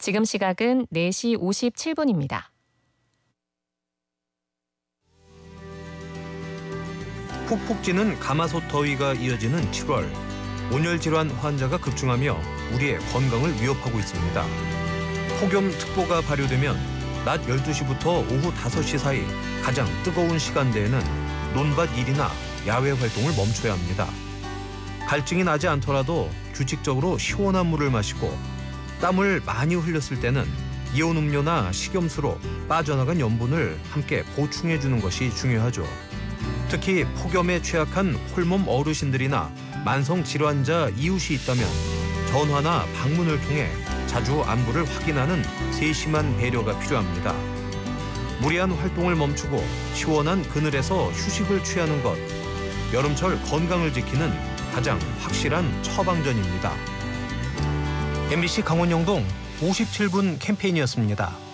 지금 시각은 4시 57분입니다. 푹푹 찌는 가마솥 더위가 이어지는 7월. 온열 질환 환자가 급증하며 우리의 건강을 위협하고 있습니다. 폭염특보가 발효되면 낮 12시부터 오후 5시 사이 가장 뜨거운 시간대에는 논밭 일이나 야외 활동을 멈춰야 합니다. 갈증이 나지 않더라도 규칙적으로 시원한 물을 마시고 땀을 많이 흘렸을 때는 이온 음료나 식염수로 빠져나간 염분을 함께 보충해주는 것이 중요하죠. 특히 폭염에 취약한 홀몸 어르신들이나 만성 질환자 이웃이 있다면 전화나 방문을 통해 자주 안부를 확인하는 세심한 배려가 필요합니다. 무리한 활동을 멈추고 시원한 그늘에서 휴식을 취하는 것, 여름철 건강을 지키는 가장 확실한 처방전입니다. MBC 강원영동 57분 캠페인이었습니다.